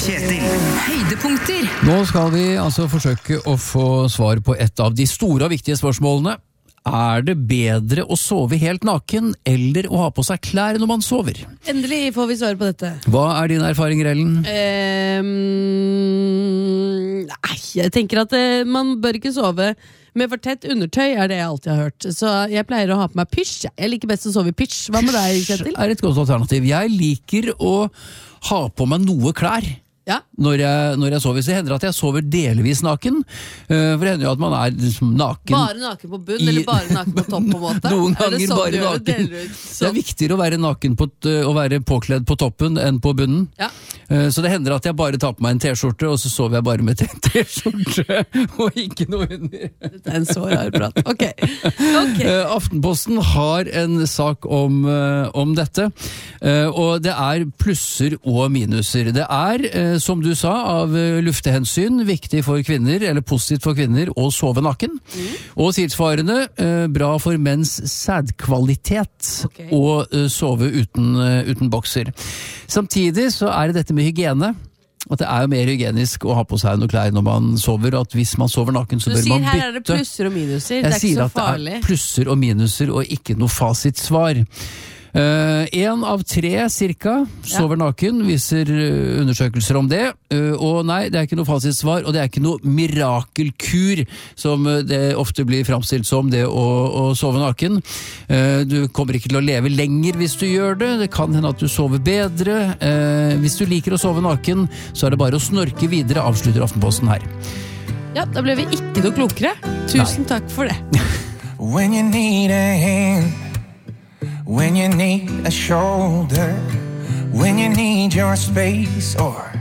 Kjetil. Høydepunkter. Nå skal vi altså forsøke å få svar på et av de store og viktige spørsmålene. Er det bedre å sove helt naken eller å ha på seg klær når man sover? Endelig får vi svar på dette. Hva er din erfaring, Ellen? Nei, jeg tenker at man bør ikke sove med for tett undertøy, er det jeg alltid har hørt. Så jeg pleier å ha på meg pysj. Jeg liker best å sove i pysj. Hva med deg, Kjetil? Er et godt alternativ. Jeg liker å ha på meg noe klær. Ja. Når jeg sover, så hender det at jeg sover delvis naken. For det hender jo at man er liksom naken. Bare naken på bunn, eller bare naken på topp på en måte? Noen ganger sånn bare naken. Det er viktigere å være naken å være påkledd på toppen enn på bunnen. Ja. Så det hender at jeg bare tar på meg en t-skjorte, og så sover jeg bare med t-skjorte og ikke noe under. Dette er en så rar prat. Ok. Aftenposten har en sak om dette, og det er plusser og minuser. Det er, som du sa, av luftehensyn viktig for kvinner, eller positivt for kvinner, å sove naken. Og tilsvarende bra for menns sædkvalitet å sove uten bokser. Samtidig så er det dette med hygiene. At det er jo mer hygienisk å ha på seg noe klær når man sover, at hvis man sover naken så bør man bytte. Du sier her er det plusser og minuser, det er ikke så farlig. Jeg sier at det er plusser og minuser og ikke noe fasitsvar. 1 av 3 cirka sover naken, viser undersøkelser om det, og nei, det er ikke noe fasitsvar, og det er ikke noe mirakelkur som det ofte blir fremstilt som, det å sove naken. Du kommer ikke til å leve lenger hvis du gjør det, det kan hende at du sover bedre. Hvis du liker å sove naken, så er det bare å snorke videre, avslutter Aftenposten her. Ja, da ble vi ikke noe klokere. Tusen takk for det. When you need a hand, when you need a shoulder, when you need your space, or